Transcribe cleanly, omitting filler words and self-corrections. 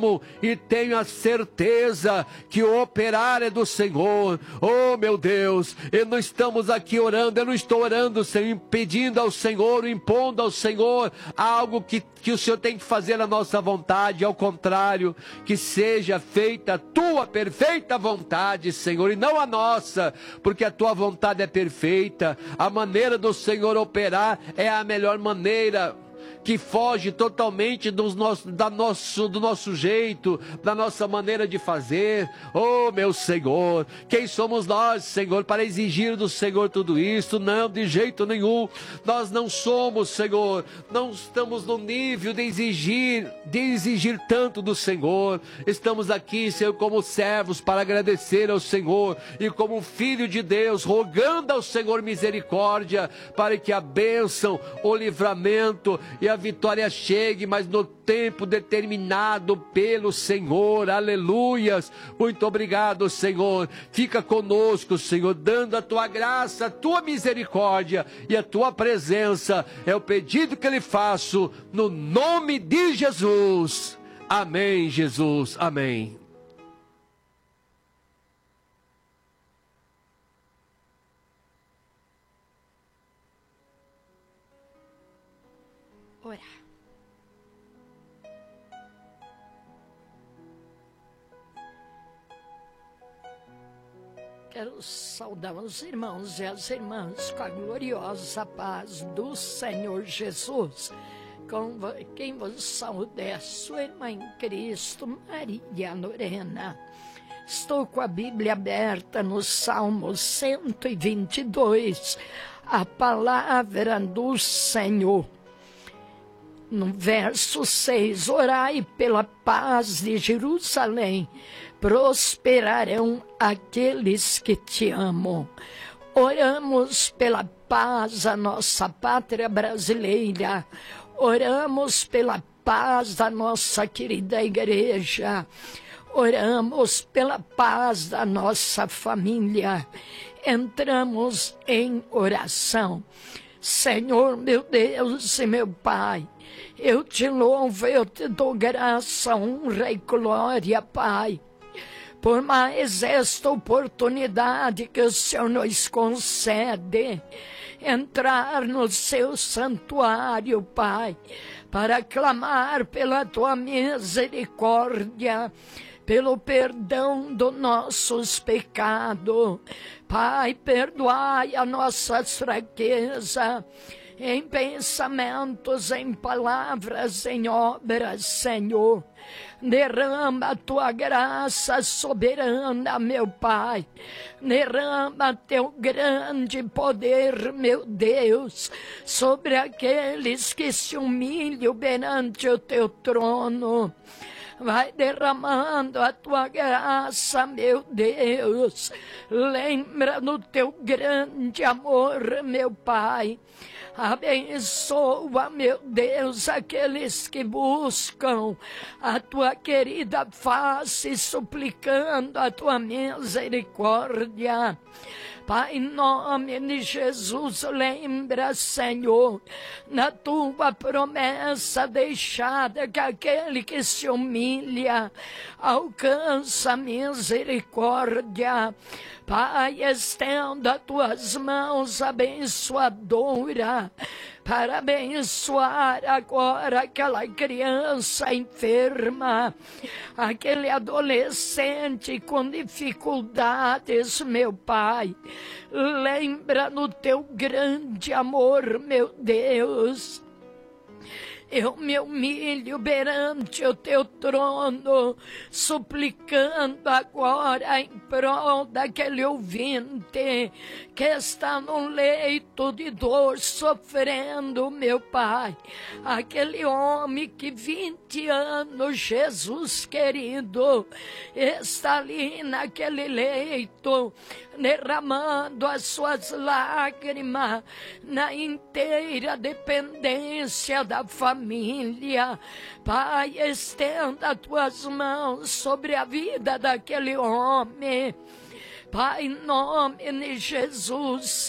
e tenho a certeza que o operar é do Senhor. Oh meu Deus, não estamos aqui orando, eu não estou orando, Senhor, pedindo ao Senhor, impondo ao Senhor algo que o Senhor tem que fazer na nossa vontade. Ao contrário, que seja feita a tua perfeita vontade, Senhor, e não a nossa, porque a tua vontade é perfeita. A maneira do Senhor operar é a melhor maneira, que foge totalmente do nosso jeito, da nossa maneira de fazer. Oh meu Senhor, quem somos nós, Senhor, para exigir do Senhor tudo isso? Não, de jeito nenhum. Nós não somos, Senhor, não estamos no nível de exigir tanto do Senhor. Estamos aqui, Senhor, como servos para agradecer ao Senhor, e como filho de Deus, rogando ao Senhor misericórdia, para que a bênção, o livramento e a vitória chegue, mas no tempo determinado pelo Senhor. Aleluias. Muito obrigado, Senhor. Fica conosco, Senhor, dando a tua graça, a tua misericórdia e a tua presença. É o pedido que lhe faço no nome de Jesus. Amém, Jesus. Amém. Orar. Quero saudar os irmãos e as irmãs com a gloriosa paz do Senhor Jesus. Com quem vos saúde é a sua irmã em Cristo, Maria Lorena. Estou com a Bíblia aberta no Salmo 122, a palavra do Senhor. No verso 6, orai pela paz de Jerusalém, prosperarão aqueles que te amam. Oramos pela paz da nossa pátria brasileira, oramos pela paz da nossa querida igreja, oramos pela paz da nossa família. Entramos em oração. Senhor, meu Deus e meu Pai, eu te louvo, eu te dou graça, honra e glória, Pai, por mais esta oportunidade que o Senhor nos concede, entrar no seu santuário, Pai, para clamar pela tua misericórdia, pelo perdão dos nossos pecados. Pai, perdoai as nossas fraquezas, em pensamentos, em palavras, em obras, Senhor. Derrama a tua graça soberana, meu Pai. Derrama teu grande poder, meu Deus, sobre aqueles que se humilham perante o teu trono. Vai derramando a tua graça, meu Deus. Lembra do teu grande amor, meu Pai. Abençoa, meu Deus, aqueles que buscam a tua querida face, suplicando a tua misericórdia. Pai, em nome de Jesus, lembra, Senhor, na tua promessa deixada, que aquele que se humilha alcança misericórdia. Pai, estenda tuas mãos abençoadoras para abençoar agora aquela criança enferma, aquele adolescente com dificuldades, meu Pai. Lembra no teu grande amor, meu Deus. Eu me humilho perante o teu trono, suplicando agora em prol daquele ouvinte que está num leito de dor, sofrendo, meu Pai. Aquele homem que 20 anos, Jesus querido, está ali naquele leito, derramando as suas lágrimas na inteira dependência da família. Pai, estenda as tuas mãos sobre a vida daquele homem. Pai, em nome de Jesus,